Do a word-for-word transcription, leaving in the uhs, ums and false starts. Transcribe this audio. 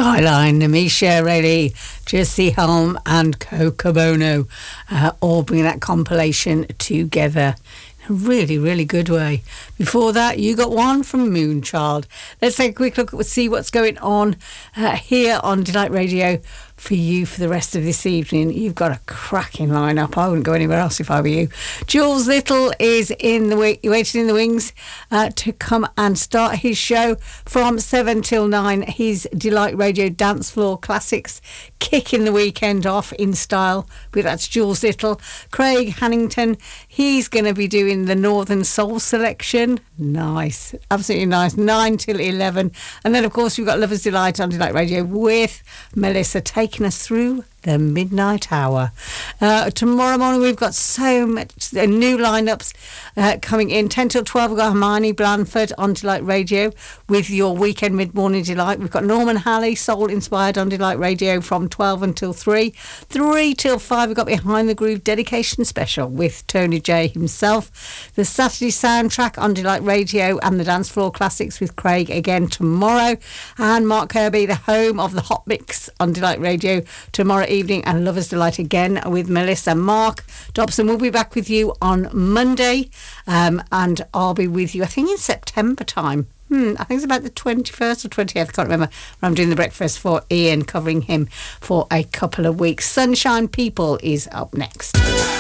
Skyline, Namisha Reilly, Jesse Helm and Coco Bono, uh, all bringing that compilation together in a really, really good way. Before that, you got one from Moonchild. Let's take a quick look at see what's going on uh, here on Delight Radio for you for the rest of this evening. You've got a cracking lineup. I wouldn't go anywhere else if I were you. Jules Little is in the wi- waiting in the wings uh, to come and start his show from seven till nine. His Delight Radio Dance Floor Classics, kicking the weekend off in style. But that's Jules Little. Craig Hannington, he's going to be doing the Northern Soul selection. Nice, absolutely nice. nine till eleven. And then, of course, we've got Lover's Delight on Delight Radio with Melissa taking us through the midnight hour. Uh, tomorrow morning we've got so much uh, new lineups uh, coming in. ten till twelve we've got Hermione Blanford on Delight Radio with your weekend mid-morning delight. We've got Norman Halley, Soul Inspired on Delight Radio from twelve until three. three till five we've got Behind the Groove Dedication Special with Tony J himself. The Saturday Soundtrack on Delight Radio and the Dance Floor Classics with Craig again tomorrow. And Mark Kirby, the home of the Hot Mix on Delight Radio tomorrow evening, and Lover's Delight again with Melissa. Mark Dobson will be back with you on Monday, um, and I'll be with you I think in September time. Hmm, I think it's about the twenty-first or twentieth, I can't remember. I'm doing the breakfast for Ian, covering him for a couple of weeks. Sunshine People is up next.